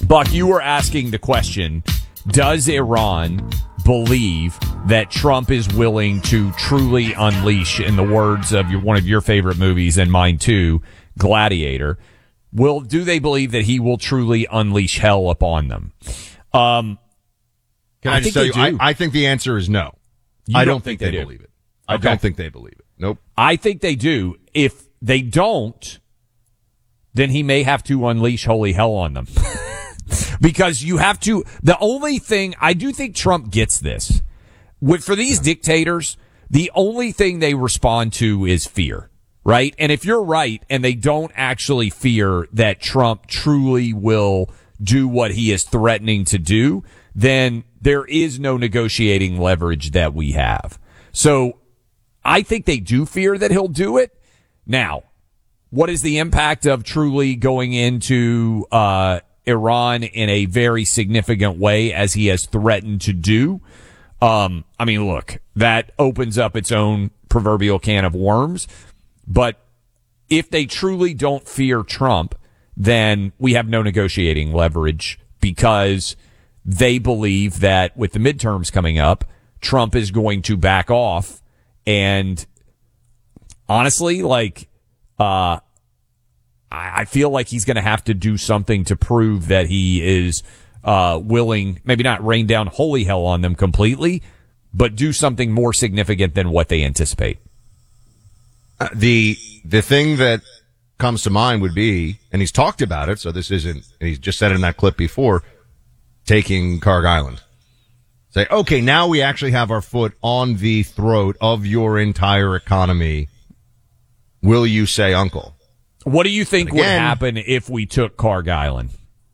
Buck, you were asking the question, does Iran believe that Trump is willing to truly unleash, in the words of one of your favorite movies and mine too, Gladiator, do they believe that he will truly unleash hell upon them? Can I just tell you, I think the answer is no. I don't think they believe it. I don't think they believe it. Nope. I think they do. If they don't, then he may have to unleash holy hell on them. Because you have to, the only thing, I do think Trump gets this. For these dictators, the only thing they respond to is fear, right? And if you're right and they don't actually fear that Trump truly will do what he is threatening to do, then there is no negotiating leverage that we have. So I think they do fear that he'll do it. Now, what is the impact of truly going into Iran in a very significant way, as he has threatened to do? I mean, look, that opens up its own proverbial can of worms. But if they truly don't fear Trump, then we have no negotiating leverage, because they believe that with the midterms coming up, Trump is going to back off. And honestly, I feel like he's going to have to do something to prove that he is willing, maybe not rain down holy hell on them completely, but do something more significant than what they anticipate. The thing that comes to mind would be, and he's talked about it, so this isn't, and he's just said it in that clip before, taking Karg Island. Say, okay, now we actually have our foot on the throat of your entire economy. Will you say uncle? What do you think would happen if we took Karg Island?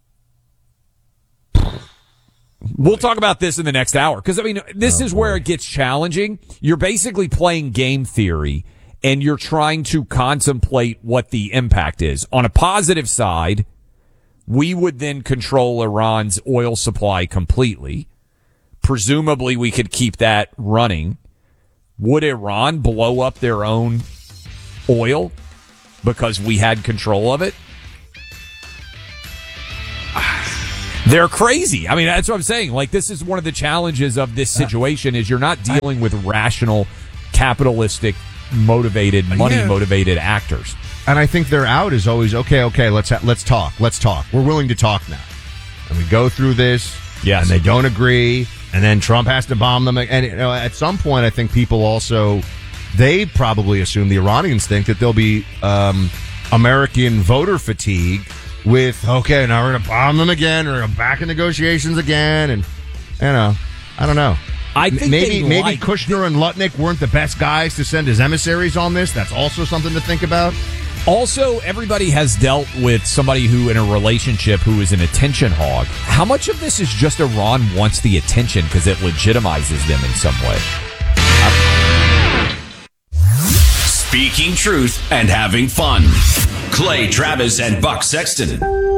We'll talk about this in the next hour, because, I mean, this is where it gets challenging. You're basically playing game theory, and you're trying to contemplate what the impact is. On a positive side, we would then control Iran's oil supply completely. Presumably, we could keep that running. Would Iran blow up their own oil because we had control of it? They're crazy. I mean, that's what I'm saying. Like, this is one of the challenges of this situation, is you're not dealing with rational, capitalistic, motivated, money-motivated actors. And I think their out is always, okay, let's talk. We're willing to talk now. And we go through this, and they don't agree, and then Trump has to bomb them. And at some point, I think people also, they probably assume, the Iranians think, that there'll be American voter fatigue with, okay, now we're going to bomb them again, or back in negotiations again, and, I don't know. I think maybe Kushner and Lutnick weren't the best guys to send as emissaries on this. That's also something to think about. Also, everybody has dealt with somebody who, in a relationship, who is an attention hog. How much of this is just Iran wants the attention because it legitimizes them in some way? Speaking truth and having fun. Clay Travis and Buck Sexton.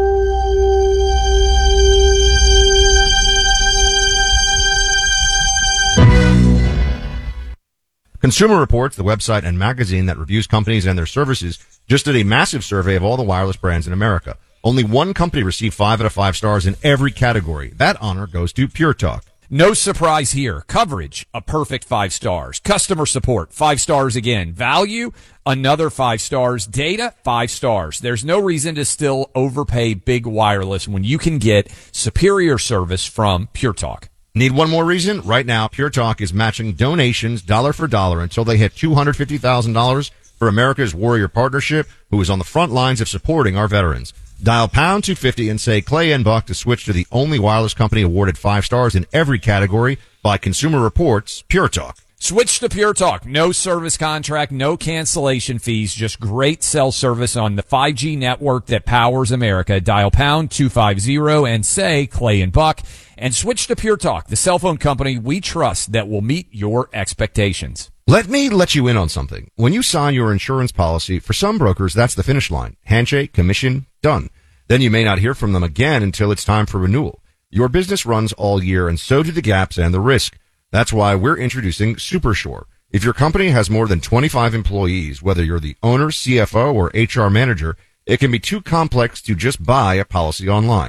Consumer Reports, the website and magazine that reviews companies and their services, just did a massive survey of all the wireless brands in America. Only one company received 5 out of 5 stars in every category. That honor goes to Pure Talk. No surprise here. Coverage, a perfect 5 stars. Customer support, 5 stars again. Value, another 5 stars. Data, 5 stars. There's no reason to still overpay big wireless when you can get superior service from Pure Talk. Need one more reason? Right now, Pure Talk is matching donations dollar for dollar until they hit $250,000 for America's Warrior Partnership, who is on the front lines of supporting our veterans. Dial pound 250 and say Clay and Buck to switch to the only wireless company awarded 5 stars in every category by Consumer Reports, Pure Talk. Switch to Pure Talk. No service contract, no cancellation fees, just great cell service on the 5G network that powers America. Dial pound 250 and say Clay and Buck, and switch to Pure Talk, the cell phone company we trust that will meet your expectations. Let me let you in on something. When you sign your insurance policy, for some brokers, that's the finish line. Handshake, commission, done. Then you may not hear from them again until it's time for renewal. Your business runs all year, and so do the gaps and the risk. That's why we're introducing SuperSure. If your company has more than 25 employees, whether you're the owner, CFO, or HR manager, it can be too complex to just buy a policy online.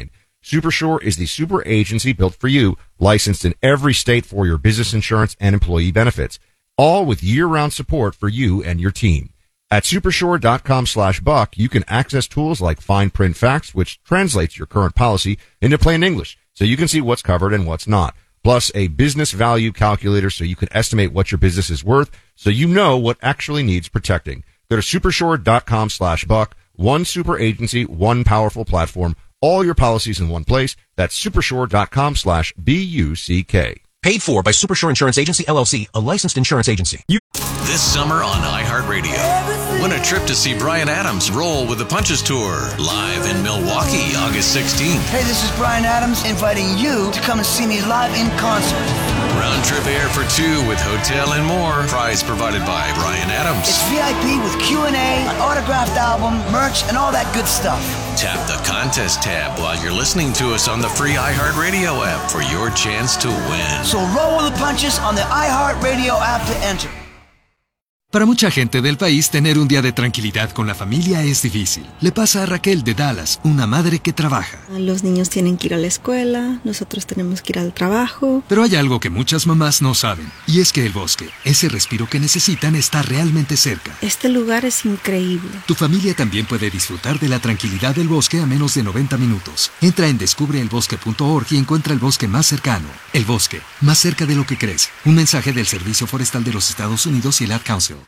Supershore is the super agency built for you, licensed in every state for your business insurance and employee benefits, all with year-round support for you and your team. At supershore.com/buck, you can access tools like fine print facts, which translates your current policy into plain English, so you can see what's covered and what's not. Plus a business value calculator so you can estimate what your business is worth, so you know what actually needs protecting. Go to supershore.com/buck. One super agency, one powerful platform, all your policies in one place. That's supershore.com/BUCK. Paid for by Supershore Insurance Agency, LLC, a licensed insurance agency. This summer on iHeartRadio, win a trip to see Bryan Adams roll with the Punches Tour, live in Milwaukee, August 16th. Hey, this is Bryan Adams inviting you to come and see me live in concert. Round trip air for two with hotel and more. Prize provided by Bryan Adams. It's VIP with Q&A, an autographed album, merch, and all that good stuff. Tap the contest tab while you're listening to us on the free iHeartRadio app for your chance to win. So roll with the punches on the iHeartRadio app to enter. Para mucha gente del país, tener un día de tranquilidad con la familia es difícil. Le pasa a Raquel de Dallas, una madre que trabaja. Los niños tienen que ir a la escuela, nosotros tenemos que ir al trabajo. Pero hay algo que muchas mamás no saben, y es que el bosque, ese respiro que necesitan, está realmente cerca. Este lugar es increíble. Tu familia también puede disfrutar de la tranquilidad del bosque a menos de 90 minutos. Entra en descubreelbosque.org y encuentra el bosque más cercano. El bosque, más cerca de lo que crees. Un mensaje del Servicio Forestal de los Estados Unidos y el Ad Council.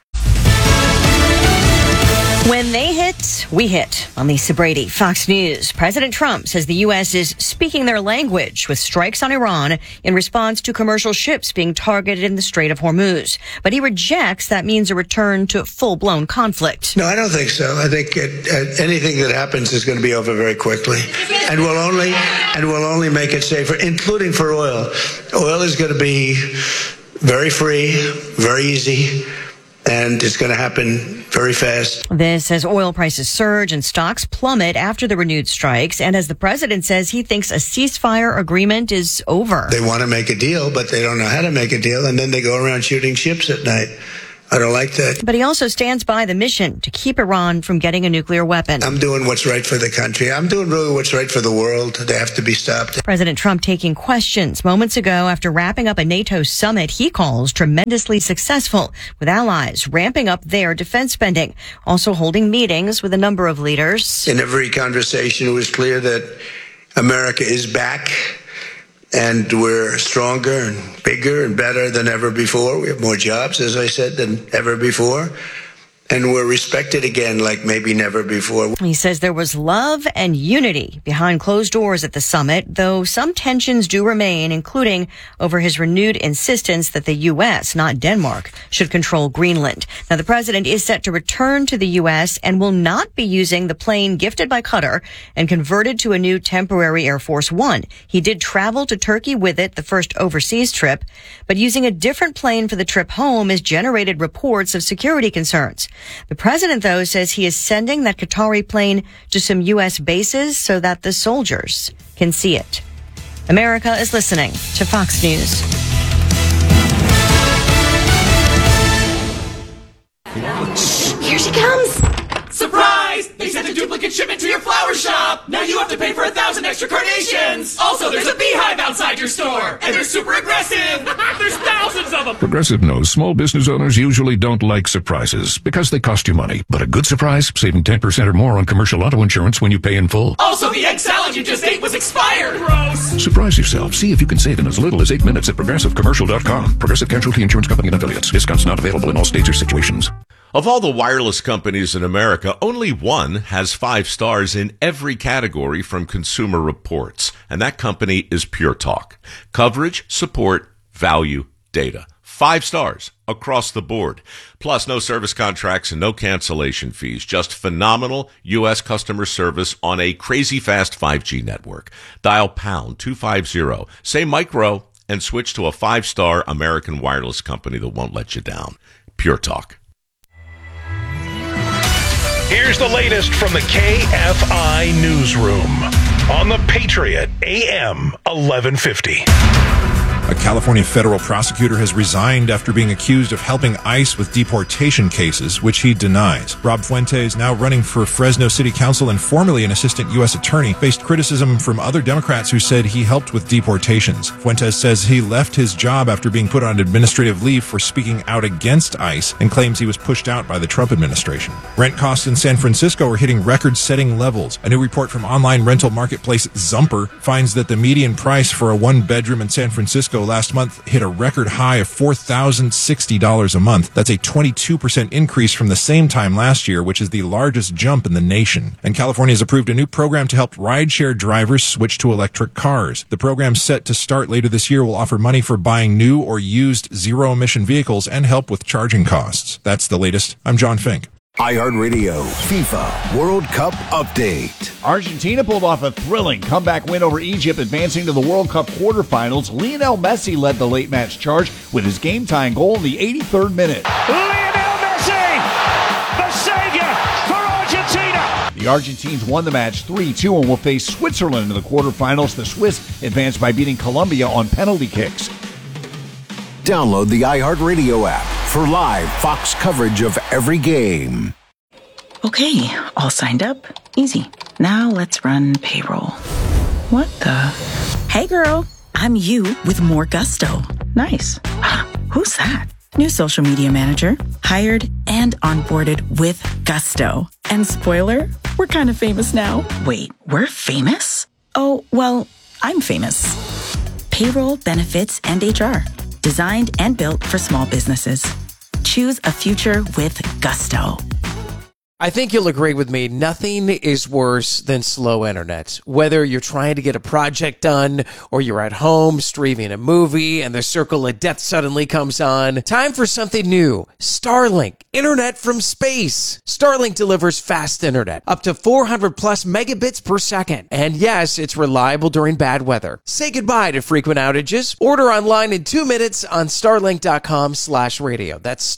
When they hit, we hit. I'm Lisa Brady, Fox News. President Trump says the U.S. is speaking their language with strikes on Iran in response to commercial ships being targeted in the Strait of Hormuz. But he rejects that means a return to full-blown conflict. No, I don't think so. I think anything that happens is going to be over very quickly, and we'll only make it safer, including for oil. Oil is going to be very free, very easy, and it's going to happen very fast. This as oil prices surge and stocks plummet after the renewed strikes, and as the president says he thinks a ceasefire agreement is over. They want to make a deal, but they don't know how to make a deal, and then they go around shooting ships at night. I don't like that. But he also stands by the mission to keep Iran from getting a nuclear weapon. I'm doing what's right for the country. I'm doing really what's right for the world. They have to be stopped. President Trump taking questions moments ago after wrapping up a NATO summit he calls tremendously successful, with allies ramping up their defense spending, also holding meetings with a number of leaders. In every conversation, it was clear that America is back. And we're stronger and bigger and better than ever before. We have more jobs, as I said, than ever before. And we're respected again like maybe never before. He says there was love and unity behind closed doors at the summit, though some tensions do remain, including over his renewed insistence that the U.S., not Denmark, should control Greenland. Now, the president is set to return to the U.S. and will not be using the plane gifted by Qatar and converted to a new temporary Air Force One. He did travel to Turkey with it, the first overseas trip, but using a different plane for the trip home has generated reports of security concerns. The president, though, says he is sending that Qatari plane to some U.S. bases so that the soldiers can see it. America is listening to Fox News. Here she comes. Surprise! They sent a duplicate shipment to your flower shop! Now you have to pay for 1,000 extra carnations! Also, there's a beehive outside your store! And they're super aggressive! There's thousands of them! Progressive knows small business owners usually don't like surprises because they cost you money. But a good surprise, saving 10% or more on commercial auto insurance when you pay in full. Also, the egg salad you just ate was expired! Gross! Surprise yourself. See if you can save in as little as 8 minutes at ProgressiveCommercial.com. Progressive Casualty Insurance Company and Affiliates. Discounts not available in all states or situations. Of all the wireless companies in America, only one has 5 stars in every category from Consumer Reports, and that company is Pure Talk. Coverage, support, value, data. 5 stars across the board. Plus, no service contracts and no cancellation fees. Just phenomenal U.S. customer service on a crazy fast 5G network. Dial pound 250, say micro, and switch to a 5-star American wireless company that won't let you down. Pure Talk. Here's the latest from the KFI Newsroom on the Patriot AM 1150. A California federal prosecutor has resigned after being accused of helping ICE with deportation cases, which he denies. Rob Fuentes, now running for Fresno City Council and formerly an assistant U.S. attorney, faced criticism from other Democrats who said he helped with deportations. Fuentes says he left his job after being put on administrative leave for speaking out against ICE and claims he was pushed out by the Trump administration. Rent costs in San Francisco are hitting record-setting levels. A new report from online rental marketplace Zumper finds that the median price for a one-bedroom in San Francisco last month hit a record high of $4,060 a month. That's a 22% increase from the same time last year, which is the largest jump in the nation. And California has approved a new program to help rideshare drivers switch to electric cars. The program, set to start later this year, will offer money for buying new or used zero-emission vehicles and help with charging costs. That's the latest. I'm John Fink. iHeartRadio FIFA World Cup Update. Argentina pulled off a thrilling comeback win over Egypt, advancing to the World Cup quarterfinals. Lionel Messi led the late match charge with his game-tying goal in the 83rd minute. Lionel Messi, the savior for Argentina. The Argentines won the match 3-2 and will face Switzerland in the quarterfinals. The Swiss advanced by beating Colombia on penalty kicks. Download the iHeartRadio app for live Fox coverage of every game. Okay, all signed up. Easy. Now let's run payroll. What the? Hey girl, I'm you with more gusto. Nice. Who's that? New social media manager. Hired and onboarded with gusto. And spoiler, we're kind of famous now. Wait, we're famous? Oh, well, I'm famous. Payroll, benefits, and HR. Designed and built for small businesses. Choose a future with gusto. I think you'll agree with me, nothing is worse than slow internet. Whether you're trying to get a project done or you're at home streaming a movie and the circle of death suddenly comes on, time for something new. Starlink, internet from space. Starlink delivers fast internet, up to 400 plus megabits per second. And yes, it's reliable during bad weather. Say goodbye to frequent outages. Order online in 2 minutes on starlink.com/radio. That's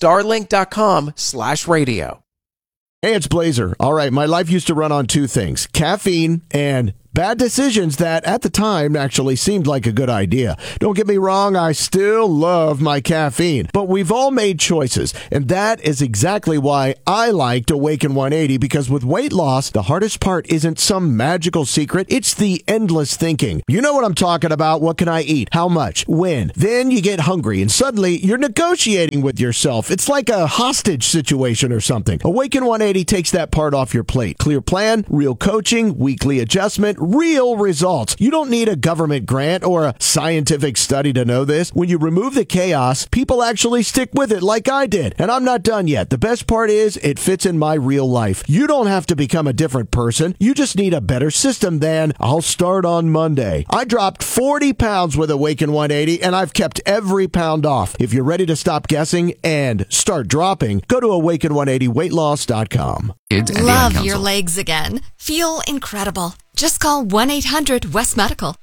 starlink.com/radio. Hey, it's Blazer. All right, my life used to run on two things, caffeine and bad decisions that at the time actually seemed like a good idea. Don't get me wrong, I still love my caffeine, but we've all made choices, and that is exactly why I liked Awaken 180, because with weight loss, the hardest part isn't some magical secret, it's the endless thinking. You know what I'm talking about. What can I eat? How much? When? Then you get hungry, and suddenly you're negotiating with yourself. It's like a hostage situation or something. Awaken 180 takes that part off your plate. Clear plan, real coaching, weekly adjustment, real results. You don't need a government grant or a scientific study to know this. When you remove the chaos, people actually stick with it like I did. And I'm not done yet. The best part is it fits in my real life. You don't have to become a different person. You just need a better system than I'll start on Monday. I dropped 40 pounds with Awaken 180 and I've kept every pound off. If you're ready to stop guessing and start dropping, go to awaken180weightloss.com. Love your legs again. Feel incredible. Just call 1-800-WEST-MEDICAL.